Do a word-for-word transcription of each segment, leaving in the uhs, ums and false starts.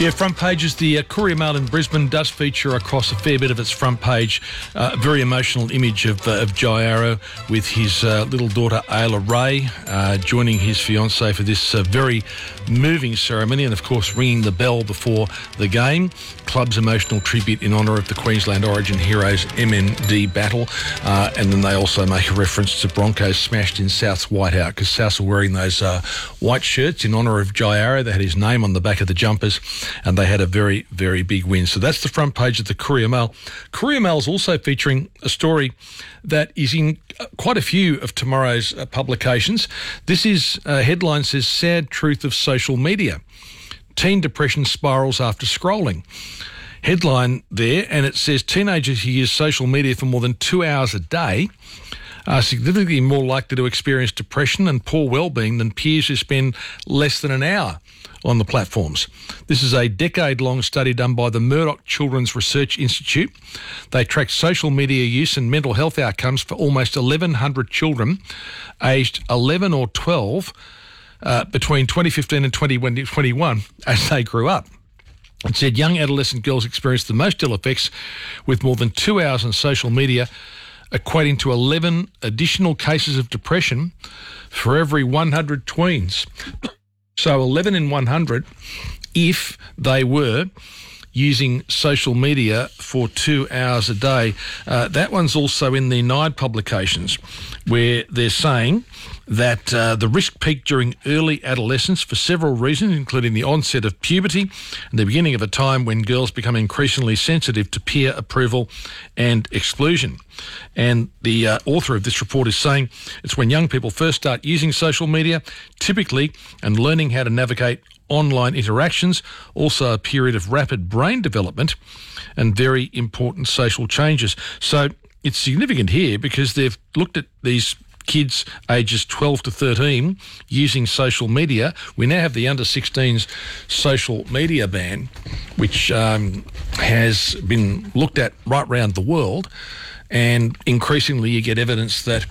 Yeah, front pages. The uh, Courier Mail in Brisbane does feature across a fair bit of its front page uh, a very emotional image of, uh, of Jai Arrow with his uh, little daughter Ayla Ray uh, joining his fiancée for this uh, very moving ceremony, and of course ringing the bell before the game. Club's emotional tribute in honour of the Queensland Origin Heroes M N D battle, uh, and then they also make a reference to Broncos smashed in South's whiteout because Souths are wearing those uh, white shirts in honour of Jai Arrow. They had his name on the back of the jumpers, and they had a very, very big win. So that's the front page of the Courier Mail. Courier Mail is also featuring a story that is in quite a few of tomorrow's uh, publications. This is, uh, headline says, Sad Truth of Social Media. Teen depression spirals after scrolling. Headline there, and it says teenagers who use social media for more than two hours a day are significantly more likely to experience depression and poor well-being than peers who spend less than an hour on the platforms. This is a decade-long study done by the Murdoch Children's Research Institute. They tracked social media use and mental health outcomes for almost eleven hundred children aged eleven or twelve uh, between twenty fifteen and twenty twenty-one as they grew up. It said young adolescent girls experienced the most ill effects with more than two hours on social media, equating to eleven additional cases of depression for every one hundred tweens. So eleven in one hundred if they were using social media for two hours a day. Uh, that one's also in the Nide publications where they're saying that uh, the risk peaked during early adolescence for several reasons, including the onset of puberty and the beginning of a time when girls become increasingly sensitive to peer approval and exclusion. And the uh, author of this report is saying it's when young people first start using social media, typically, and learning how to navigate online interactions, also a period of rapid brain development and very important social changes. So it's significant here because they've looked at these kids ages twelve to thirteen using social media. We now have the under sixteens social media ban, which um, has been looked at right around the world, and increasingly you get evidence that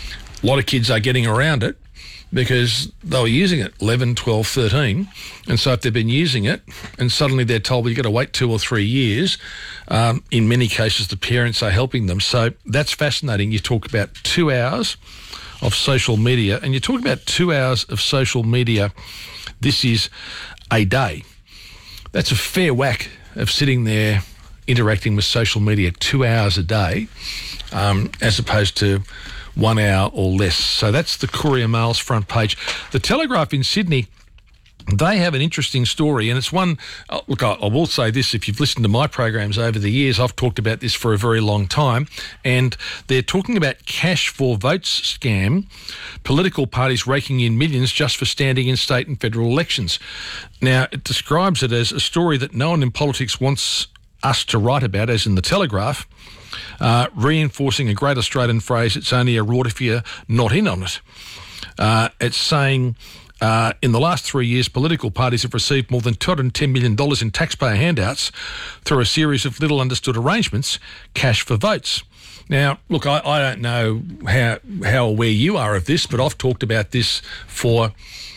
a lot of kids are getting around it because they were using it eleven, twelve, thirteen, and so if they've been using it and suddenly they're told, well, you've got to wait two or three years, um, in many cases the parents are helping them. So that's fascinating. You talk about two hours of social media, and you talk about two hours of social media. This is a day. That's a fair whack of sitting there interacting with social media two hours a day, um, as opposed to one hour or less. So that's the Courier Mail's front page. The Telegraph in Sydney, they have an interesting story, and it's one, uh, look, I, I will say this, if you've listened to my programs over the years, I've talked about this for a very long time, and they're talking about cash for votes scam, political parties raking in millions just for standing in state and federal elections. Now, it describes it as a story that no one in politics wants us to write about, as in the Telegraph, uh, reinforcing a great Australian phrase, it's only a rort if you're not in on it. Uh, it's saying, Uh, in the last three years, political parties have received more than two hundred ten million dollars in taxpayer handouts through a series of little understood arrangements, cash for votes. Now, look, I, I don't know how, how aware you are of this, but I've talked about this for,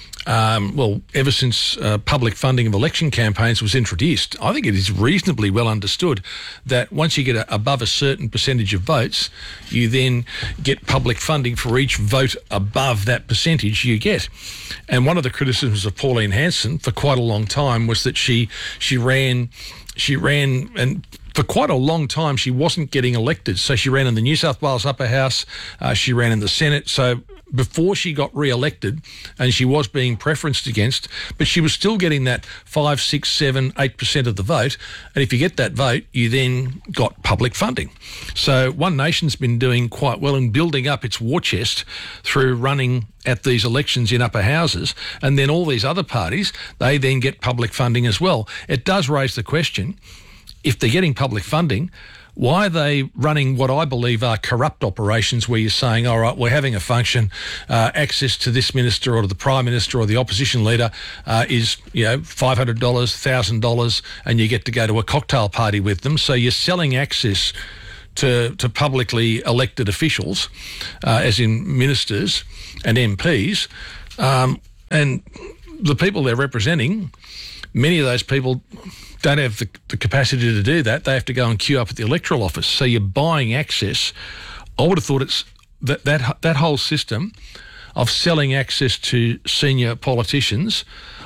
um, well, ever since uh, public funding of election campaigns was introduced. I think it is reasonably well understood that once you get a, above a certain percentage of votes, you then get public funding for each vote above that percentage you get. And one of the criticisms of Pauline Hanson for quite a long time was that she she ran she ran and for quite a long time she wasn't getting elected. So she ran in the New South Wales Upper House, uh, she ran in the Senate. So before she got re-elected, and she was being preferenced against, but she was still getting that five, six, seven, eight percent of the vote. And if you get that vote, you then got public funding. So One Nation's been doing quite well in building up its war chest through running at these elections in upper houses, and then all these other parties, they then get public funding as well. It does raise the question, if they're getting public funding, why are they running what I believe are corrupt operations where you're saying, all right, we're having a function, uh, access to this minister or to the Prime Minister or the opposition leader uh, is, you know, five hundred dollars, one thousand dollars, and you get to go to a cocktail party with them. So you're selling access to, to publicly elected officials, uh, as in ministers and M Ps, um, and the people they're representing many of those people don't have the, the capacity to do that. They have to go and queue up at the electoral office. So you're buying access. I would have thought it's that that that whole system of selling access to senior politicians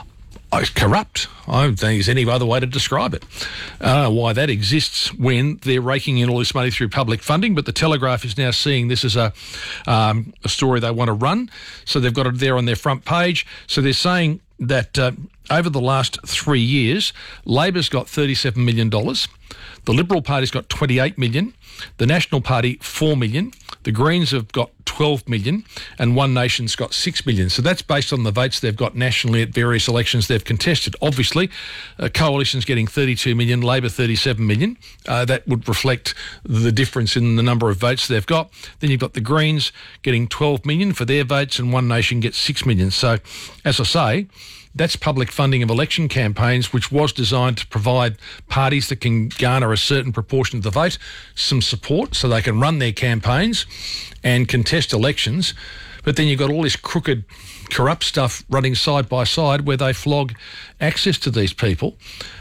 is corrupt. I don't think there's any other way to describe it. I don't know why that exists when they're raking in all this money through public funding, but the Telegraph is now seeing this as a, um, a story they want to run. So they've got it there on their front page. So they're saying that uh, over the last three years, Labor's got thirty-seven million dollars, the Liberal Party's got twenty-eight million dollars, the National Party four million dollars, the Greens have got twelve million dollars, and One Nation's got six million dollars. So that's based on the votes they've got nationally at various elections they've contested. Obviously, uh, Coalition's getting thirty-two million dollars, Labor thirty-seven million dollars. Uh, that would reflect the difference in the number of votes they've got. Then you've got the Greens getting twelve million dollars for their votes, and One Nation gets six million dollars. So, as I say, that's public funding of election campaigns, which was designed to provide parties that can garner a certain proportion of the vote some support so they can run their campaigns and contest elections. But then you've got all this crooked, corrupt stuff running side by side where they flog access to these people.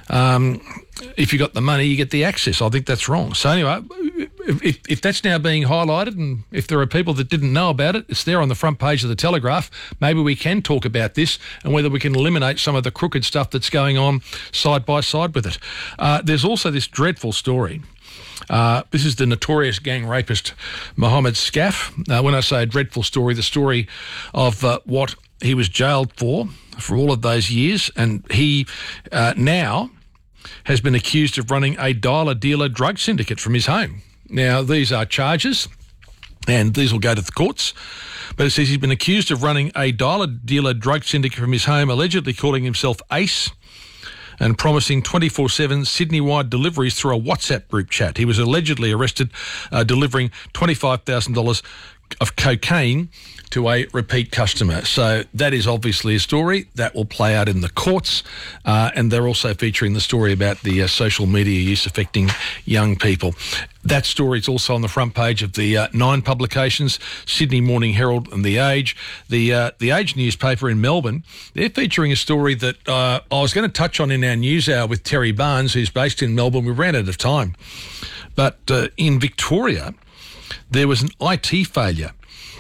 Um, if you got the money, you get the access. I think that's wrong. So anyway, if, if that's now being highlighted, and if there are people that didn't know about it, it's there on the front page of the Telegraph. Maybe we can talk about this and whether we can eliminate some of the crooked stuff that's going on side by side with it. Uh, there's also this dreadful story. Uh, this is the notorious gang rapist Mohammed Skaf. Uh, when I say a dreadful story, the story of uh, what he was jailed for for all of those years, and he uh, now has been accused of running a dialer-dealer drug syndicate from his home. Now, these are charges, and these will go to the courts, but it says he's been accused of running a dialer-dealer drug syndicate from his home, allegedly calling himself Ace, and promising twenty-four seven Sydney-wide deliveries through a WhatsApp group chat. He was allegedly arrested uh, delivering twenty-five thousand dollars of cocaine to a repeat customer. So that is obviously a story that will play out in the courts, uh, and they're also featuring the story about the uh, social media use affecting young people. That story is also on the front page of the uh, nine publications, Sydney Morning Herald and The Age. The uh, The Age newspaper in Melbourne, they're featuring a story that uh, I was going to touch on in our news hour with Terry Barnes, who's based in Melbourne. We ran out of time. But uh, in Victoria, there was an I T failure.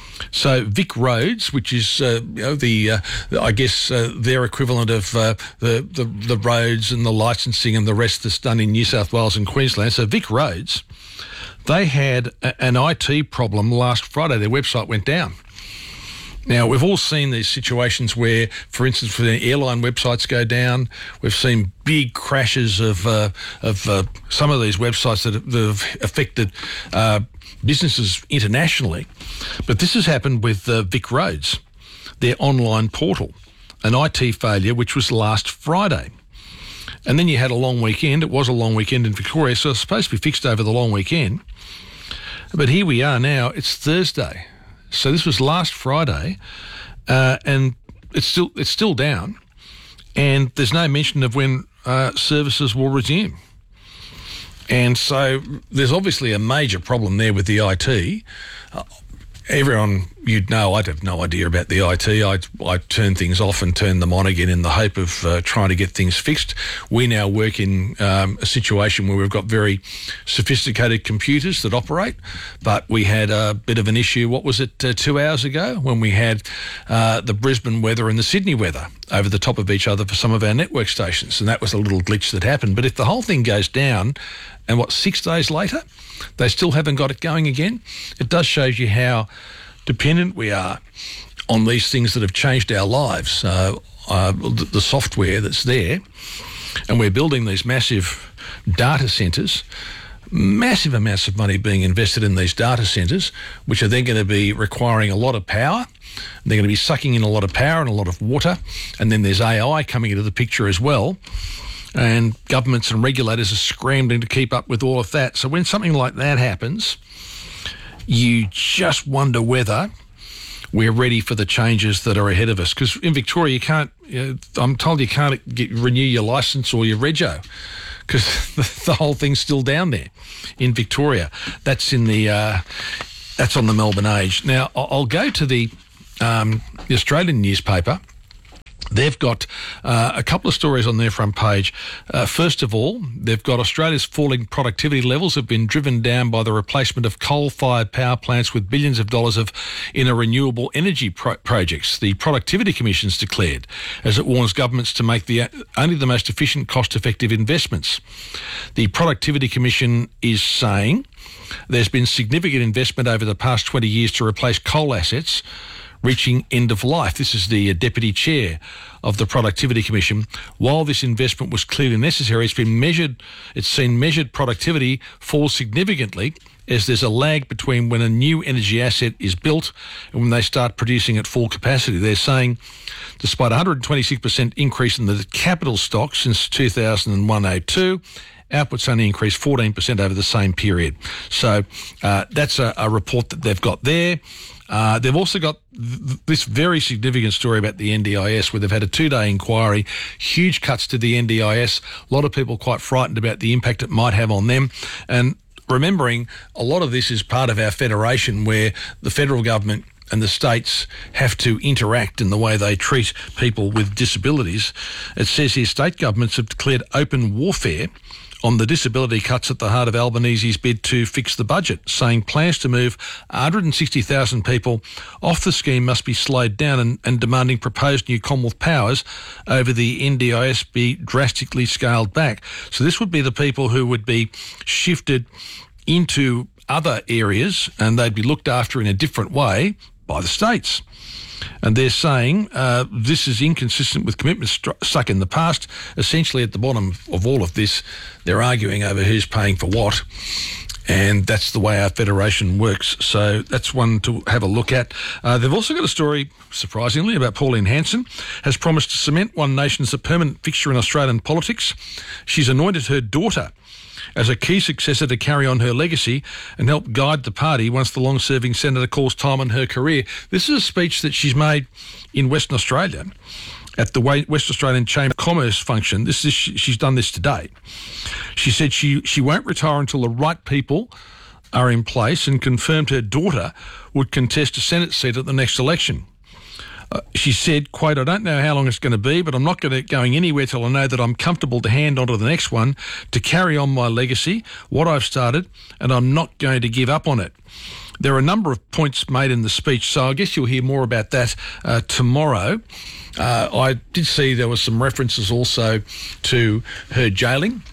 So Vic Roads, which is uh, you know, the uh, I guess uh, their equivalent of uh, the, the the roads and the licensing and the rest that's done in New South Wales and Queensland. So Vic Roads, they had a, an I T problem last Friday. Their website went down. Now, we've all seen these situations where, for instance, for the airline websites go down. We've seen big crashes of uh, of uh, some of these websites that have, that have affected uh, businesses internationally. But this has happened with uh, Vic Roads, their online portal, an I T failure which was last Friday. And then you had a long weekend. It was a long weekend in Victoria, so it's supposed to be fixed over the long weekend. But here we are now. It's Thursday. So this was last Friday, uh, and it's still it's still down, and there's no mention of when uh, services will resume. And so there's obviously a major problem there with the I T. Uh, everyone you'd know, I'd have no idea about the I T. I I turn things off and turn them on again in the hope of uh, trying to get things fixed. We now work in um, a situation where we've got very sophisticated computers that operate, but we had a bit of an issue, what was it, uh, two hours ago, when we had uh, the Brisbane weather and the Sydney weather over the top of each other for some of our network stations, and that was a little glitch that happened. But if the whole thing goes down, and what, six days later, they still haven't got it going again, it does show you how dependent we are on these things that have changed our lives, uh, uh, the, the software that's there, and we're building these massive data centres, massive amounts of money being invested in these data centres, which are then going to be requiring a lot of power. They're going to be sucking in a lot of power and a lot of water, and then there's A I coming into the picture as well. And governments and regulators are scrambling to keep up with all of that. So when something like that happens, you just wonder whether we're ready for the changes that are ahead of us. Because in Victoria, you can't, you know, I'm told you can't get, renew your licence or your rego, because the, the whole thing's still down there in Victoria. That's in the, uh, that's on the Melbourne Age. Now, I'll go to the, um, the Australian newspaper. They've got uh, a couple of stories on their front page. Uh, first of all, they've got Australia's falling productivity levels have been driven down by the replacement of coal-fired power plants with billions of dollars of in a renewable energy pro- projects. The Productivity Commission's declared, as it warns governments to make the only the most efficient, cost-effective investments. The Productivity Commission is saying there's been significant investment over the past twenty years to replace coal assets reaching end of life. This is the uh, Deputy Chair of the Productivity Commission. While this investment was clearly necessary, it's been measured, it's seen measured productivity fall significantly as there's a lag between when a new energy asset is built and when they start producing at full capacity. They're saying despite a one hundred twenty-six percent increase in the capital stock since two thousand one oh two, output's only increased fourteen percent over the same period. So uh, that's a, a report that they've got there. Uh, they've also got th- this very significant story about the N D I S, where they've had a two-day inquiry, huge cuts to the N D I S, a lot of people quite frightened about the impact it might have on them. And remembering a lot of this is part of our federation, where the federal government and the states have to interact in the way they treat people with disabilities. It says here state governments have declared open warfare on the disability cuts at the heart of Albanese's bid to fix the budget, saying plans to move one hundred sixty thousand people off the scheme must be slowed down, and, and demanding proposed new Commonwealth powers over the N D I S be drastically scaled back. So this would be the people who would be shifted into other areas and they'd be looked after in a different way by the states. And they're saying uh, this is inconsistent with commitments st- stuck in the past. Essentially, at the bottom of all of this, they're arguing over who's paying for what. And that's the way our federation works. So that's one to have a look at. Uh, they've also got a story, surprisingly, about Pauline Hanson, has promised to cement One Nation as a permanent fixture in Australian politics. She's anointed her daughter as a key successor to carry on her legacy and help guide the party once the long-serving senator calls time on her career. This is a speech that she's made in Western Australia at the West Australian Chamber of Commerce function. This is she's done this today. She said she, she won't retire until the right people are in place, and confirmed her daughter would contest a Senate seat at the next election. Uh, she said, quote, "I don't know how long it's going to be, but I'm not going to going anywhere till I know that I'm comfortable to hand on to the next one to carry on my legacy, what I've started, and I'm not going to give up on it." There are a number of points made in the speech, so I guess you'll hear more about that uh, tomorrow. Uh, I did see there were some references also to her jailing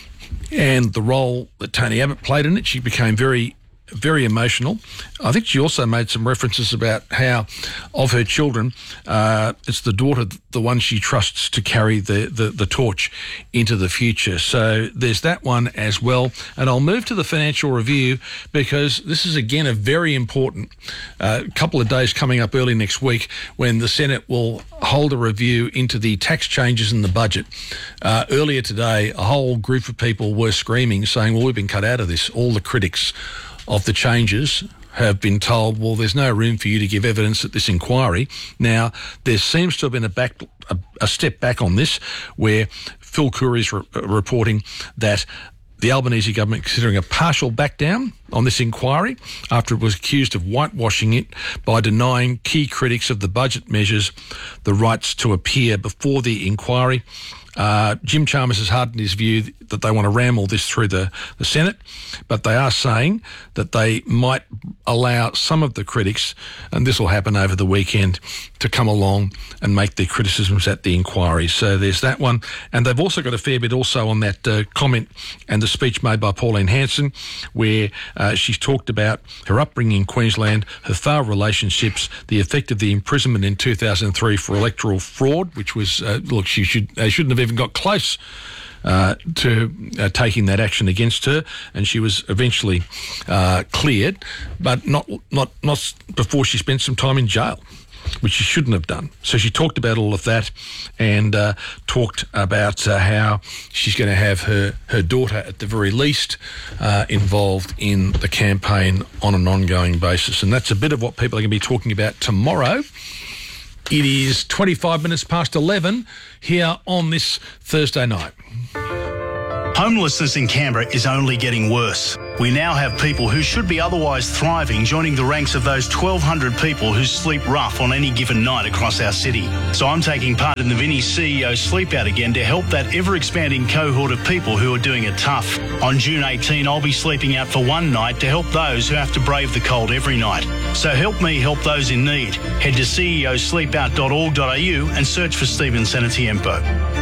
and the role that Tony Abbott played in it. She became very very emotional. I think she also made some references about how, of her children, uh, it's the daughter, the one she trusts to carry the, the, the torch into the future. So there's that one as well. And I'll move to the Financial Review, because this is, again, a very important uh, couple of days coming up early next week, when the Senate will hold a review into the tax changes in the budget. Uh, earlier today, a whole group of people were screaming, saying, well, we've been cut out of this. All the critics of the changes have been told, well, there's no room for you to give evidence at this inquiry. Now, there seems to have been a back, a, a step back on this, where Phil Coorey is re- reporting that the Albanese government considering a partial back down on this inquiry after it was accused of whitewashing it by denying key critics of the budget measures the rights to appear before the inquiry. Uh, Jim Chalmers has hardened his view that they want to ram all this through the, the Senate, but they are saying that they might allow some of the critics, and this will happen over the weekend, to come along and make their criticisms at the inquiry. So there's that one. And they've also got a fair bit also on that uh, comment and the speech made by Pauline Hanson, where uh, she's talked about her upbringing in Queensland, her failed relationships, the effect of the imprisonment in two thousand three for electoral fraud, which was, uh, look, she should, they shouldn't have even got close uh, to uh, taking that action against her, and she was eventually uh, cleared, but not not not before she spent some time in jail, which she shouldn't have done. So she talked about all of that, and uh, talked about uh, how she's going to have her, her daughter, at the very least, uh, involved in the campaign on an ongoing basis. And that's a bit of what people are going to be talking about tomorrow. It is twenty-five minutes past eleven here on this Thursday night. Homelessness in Canberra is only getting worse. We now have people who should be otherwise thriving joining the ranks of those twelve hundred people who sleep rough on any given night across our city. So I'm taking part in the Vinnie C E O Sleep Out Again to help that ever-expanding cohort of people who are doing it tough. On June eighteenth, I'll be sleeping out for one night to help those who have to brave the cold every night. So help me help those in need. Head to c e o sleep out dot org dot a u and search for Stephen Senatiempo.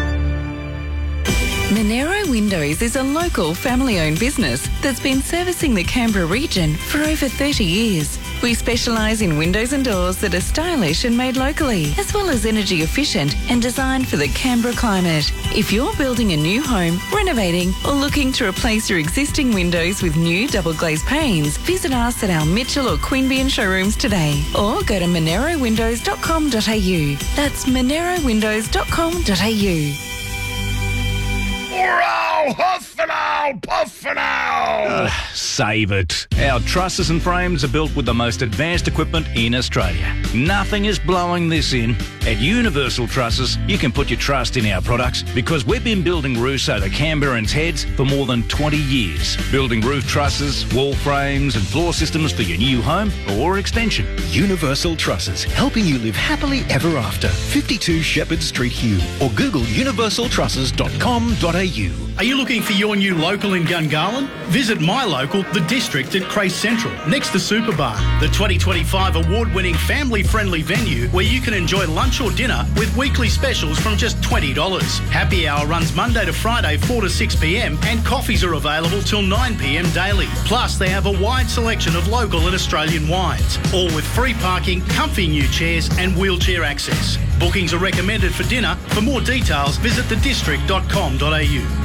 Monero Windows is a local family-owned business that's been servicing the Canberra region for over thirty years. We specialise in windows and doors that are stylish and made locally, as well as energy efficient and designed for the Canberra climate. If you're building a new home, renovating or looking to replace your existing windows with new double glazed panes, visit us at our Mitchell or Queanbeyan showrooms today, or go to monero windows dot com dot a u. That's monero windows dot com dot a u. Ow, huff and ow, puff and ow. Uh, save it. Our trusses and frames are built with the most advanced equipment in Australia. Nothing is blowing this in. At Universal Trusses, you can put your trust in our products because we've been building roofs over Canberrans' heads for more than twenty years. Building roof trusses, wall frames and floor systems for your new home or extension. Universal Trusses, helping you live happily ever after. fifty-two Shepherd Street, Hugh, or Google universal trusses dot com dot a u. Are you looking for your new local in Gungahlin? Visit my local, The District at Crace Central, next to Superbar, the twenty twenty-five award-winning family-friendly venue where you can enjoy lunch or dinner with weekly specials from just twenty dollars. Happy hour runs Monday to Friday, four to six p m, and coffees are available till nine p m daily. Plus, they have a wide selection of local and Australian wines, all with free parking, comfy new chairs and wheelchair access. Bookings are recommended for dinner. For more details, visit the district dot com dot a u.